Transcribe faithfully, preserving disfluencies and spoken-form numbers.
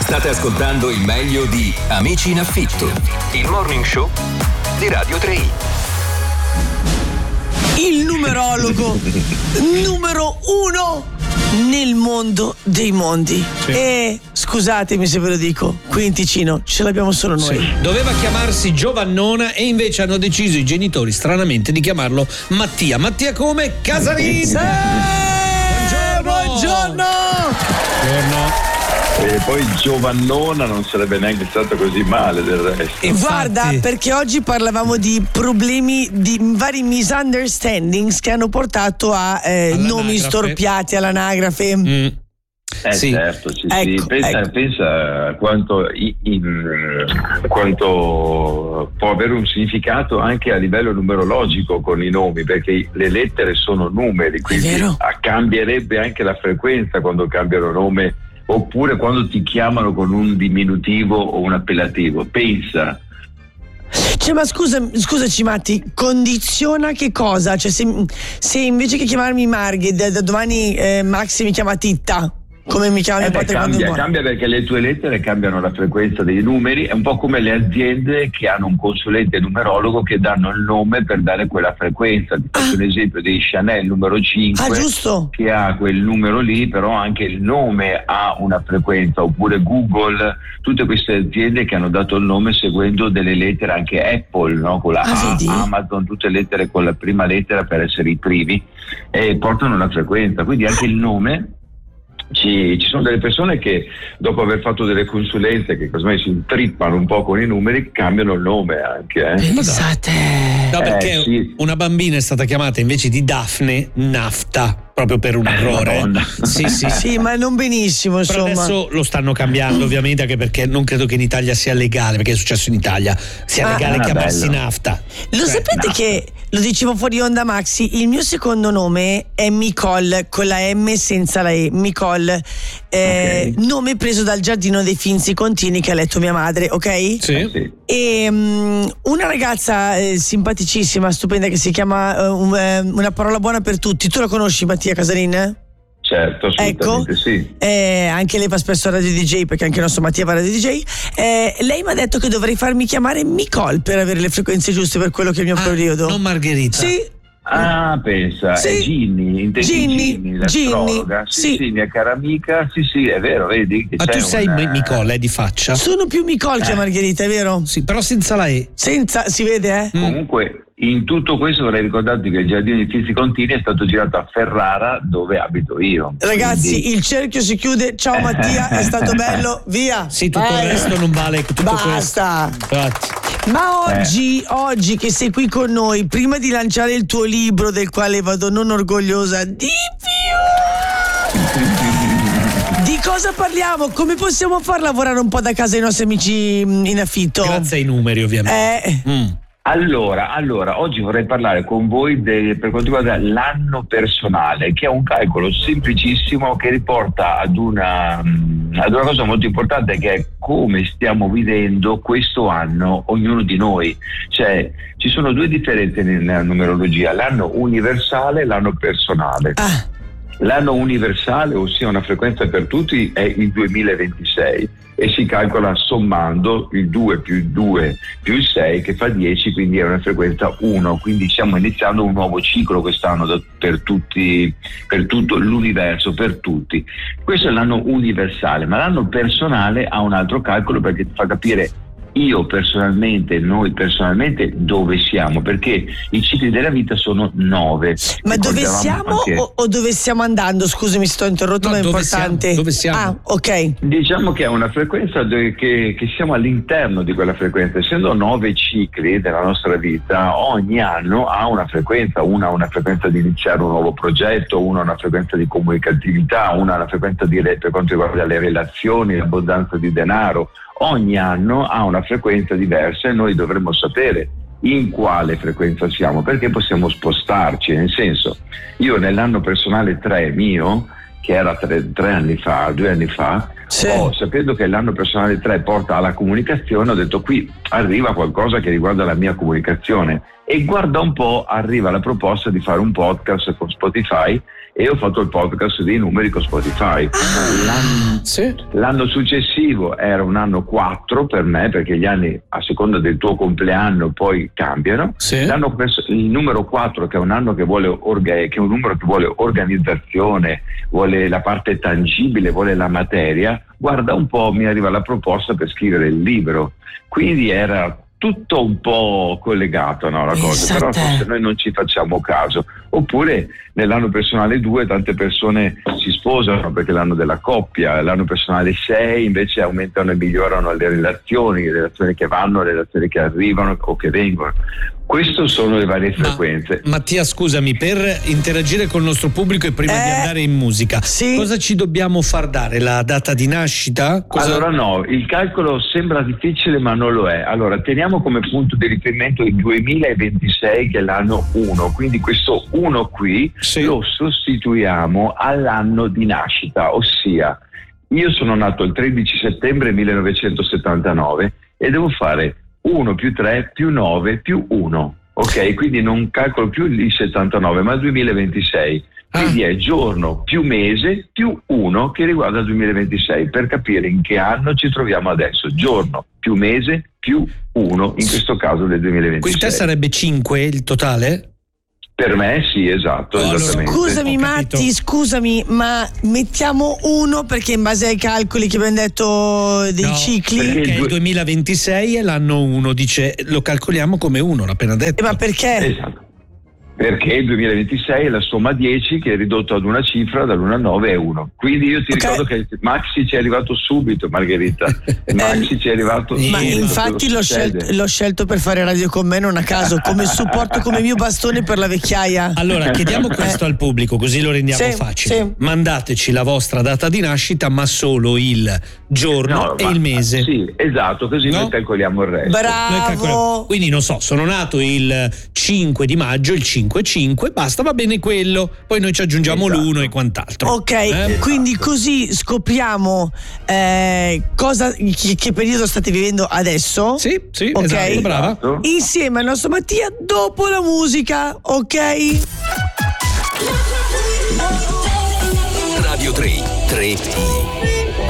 State ascoltando il meglio di Amici in Affitto, il morning show di Radio tre i. Il numerologo numero uno nel mondo dei mondi. Sì. E scusatemi se ve lo dico, qui in Ticino ce l'abbiamo solo noi. Sì. Doveva chiamarsi Giovannona e invece hanno deciso i genitori stranamente di chiamarlo Mattia. Mattia come? Casarini! Sì. Buongiorno! Buongiorno! Buongiorno! E poi Giovannona non sarebbe neanche stato così male del resto. E guarda, perché oggi parlavamo di problemi, di vari misunderstandings che hanno portato a eh, nomi storpiati all'anagrafe. Mm. Eh sì. certo, sì, Ecco, sì. Pensa, ecco. pensa quanto, in, quanto può avere un significato anche a livello numerologico con i nomi, perché le lettere sono numeri, quindi cambierebbe anche la frequenza quando cambiano nome, oppure quando ti chiamano con un diminutivo o un appellativo. Pensa. Cioè, ma scusa, scusaci Matti, condiziona che cosa? Cioè, se, se invece che chiamarmi Marghe, da, da domani eh, Maxi mi chiama Titta, come mi chiama Eh mio beh, padre cambia, quando cambia perché le tue lettere cambiano la frequenza dei numeri. È un po' come le aziende che hanno un consulente numerologo che danno il nome per dare quella frequenza. Ti faccio un esempio dei Chanel numero cinque, Ah, giusto. che ha quel numero lì, però anche il nome ha una frequenza, oppure Google, tutte queste aziende che hanno dato il nome seguendo delle lettere, anche Apple, no? Con la Ah, A, vedi? Amazon, tutte lettere con la prima lettera per essere i primi, e portano una frequenza, quindi anche il nome. Ci, ci sono delle persone che dopo aver fatto delle consulenze che casomai si intrippano un po' con i numeri, cambiano il nome anche. Eh. Pensate. No, perché Eh, sì. una bambina è stata chiamata invece di Daphne Nafta, proprio per un errore. Madonna. Sì, sì, sì. Sì, ma non benissimo, Però insomma. adesso lo stanno cambiando, ovviamente, anche perché non credo che in Italia sia legale, perché è successo in Italia, sia Ah, legale ah, chiamarsi bello. Nafta. Lo Cioè, sapete no. che, lo dicevo fuori onda Maxi, il mio secondo nome è Micol, con la M senza la E, Micol, eh, Ok. nome preso dal Giardino dei Finzi Contini che ha letto mia madre, ok? Sì. Eh, sì. E um, una ragazza eh, simpaticissima, stupenda, che si chiama uh, un, eh, Una parola buona per tutti. Tu la conosci, Mattia Casarin? Certo, Ecco, assolutamente sì. eh, anche lei va spesso a Radio D J, perché anche il nostro Mattia va a Radio D J. Eh, lei mi ha detto che dovrei farmi chiamare Micol per avere le frequenze giuste per quello che è il mio Ah, periodo. non Margherita. Sì. Ah, pensa, Sì. è Ginny, intendi Ginny, Ginny, l'astrologa. Ginny, Sì, sì. sì, mia cara amica, sì, sì, è vero, vedi che Ma c'è tu sei un, Nicola, è di faccia? Sono più Micol che Margherita, è vero? Sì, però senza la E. Senza, si vede, eh? Comunque, in tutto questo vorrei ricordarti che il Giardino di Finzi Contini è stato girato a Ferrara, dove abito io. Ragazzi, Quindi- il cerchio si chiude. Ciao Mattia, è stato bello. Via. Sì, tutto Vai. il resto non vale tutto Basta. questo. Infatti. Ma oggi, oggi che sei qui con noi, prima di lanciare il tuo libro, del quale vado non orgogliosa di più, di cosa parliamo? Come possiamo far lavorare un po' da casa i nostri amici mh, in affitto? Grazie ai numeri, ovviamente. Eh, Mm. Allora, allora, oggi vorrei parlare con voi de- per quanto riguarda l'anno personale, che è un calcolo semplicissimo che riporta ad una, mh, ad una cosa molto importante, che è come stiamo vivendo questo anno ognuno di noi. Cioè, ci sono due differenze nella numerologia: l'anno universale e l'anno personale. ah, L'anno universale, ossia una frequenza per tutti, è il duemilaventisei e si calcola sommando il due più il due più il sei, che fa dieci, quindi è una frequenza uno, quindi stiamo iniziando un nuovo ciclo quest'anno da- per tutti, per tutto l'universo, per tutti. Questo è l'anno universale, ma l'anno personale ha un altro calcolo, perché ti fa capire io personalmente, noi personalmente, dove siamo, perché i cicli della vita sono nove. ma dove Ricordavamo siamo anche- o, o dove stiamo andando? Scusami, sto interrotto, No, ma è dove importante. siamo? Dove siamo? Ah, ok. Diciamo che è una frequenza de- che, che siamo all'interno di quella frequenza. Essendo nove cicli della nostra vita, ogni anno ha una frequenza. Una ha una frequenza di iniziare un nuovo progetto, una ha una frequenza di comunicatività, una ha una frequenza di re- per quanto riguarda le relazioni, l'abbondanza di denaro. Ogni anno ha una frequenza diversa e noi dovremmo sapere in quale frequenza siamo, perché possiamo spostarci. Nel senso, io nell'anno personale tre mio, che era tre, tre anni fa, due anni fa, Sì. Oh, sapendo che l'anno personale tre porta alla comunicazione, ho detto qui arriva qualcosa che riguarda la mia comunicazione, e guarda un po' arriva la proposta di fare un podcast con Spotify, e ho fatto il podcast dei numeri con Spotify. L'anno, Sì. l'anno successivo era un anno quattro per me, perché gli anni a seconda del tuo compleanno poi cambiano. Sì. L'anno pers- il numero quattro, che è un anno che vuole orga- che è un numero che vuole organizzazione, vuole la parte tangibile, vuole la materia, guarda un po', mi arriva la proposta per scrivere il libro. Quindi era tutto un po' collegato, no, la cosa, però Esatto. forse noi non ci facciamo caso. Oppure nell'anno personale due tante persone si sposano perché è l'anno della coppia, l'anno personale sei invece aumentano e migliorano le relazioni, le relazioni che vanno, le relazioni che arrivano o che vengono. Queste sono le varie Ma- frequenze. Mattia, scusami, per interagire col nostro pubblico e prima di Eh, andare in musica, sì. cosa ci dobbiamo far dare? La data di nascita? Cosa- Allora no, il calcolo sembra difficile ma non lo è. Allora teniamo come punto di riferimento il duemilaventisei, che è l'anno uno, quindi questo uno qui Sì. lo sostituiamo all'anno di nascita, ossia io sono nato il tredici settembre millenovecentosettantanove e devo fare uno più tre più nove più uno, ok? Quindi non calcolo più il settantanove ma il duemilaventisei. Quindi Ah. è giorno più mese più uno che riguarda il duemilaventisei, per capire in che anno ci troviamo adesso. Giorno più mese più uno, in questo caso del duemilaventisei. Quindi te sarebbe cinque il totale? Per me sì, esatto, Allora, esattamente. Scusami Ho capito. Matti, scusami, ma mettiamo uno perché in base ai calcoli che abbiamo detto dei No, cicli. perché- Che il duemilaventisei è l'anno uno, dice, lo calcoliamo come uno, l'ha appena detto. Eh, ma perché? Esatto. Perché il duemilaventisei è la somma dieci che è ridotto ad una cifra dall'uno a nove è uno. Quindi io ti Ok. ricordo che Maxi ci è arrivato subito, Margherita. Maxi ci è arrivato Eh, Ma subito, infatti cosa l'ho succede? scelto, l'ho scelto per fare radio con me, non a caso, come supporto, come mio bastone per la vecchiaia. Allora, chiediamo questo al pubblico, così lo rendiamo Sì, facile. sì. Mandateci la vostra data di nascita, ma solo il giorno No, e ma- il mese. Sì, esatto, così No? noi calcoliamo il resto. Noi calcoliamo. Bravo. Quindi non so, sono nato il cinque di maggio, il cinque cinque, basta, va bene quello. Poi noi ci aggiungiamo Esatto. l'uno e quant'altro. Ok, Eh? quindi così scopriamo eh, cosa, che, che periodo state vivendo adesso. Sì, sì, Ok. esatto, brava. Esatto. Insieme al nostro Mattia dopo la musica, ok? Radio tre, tre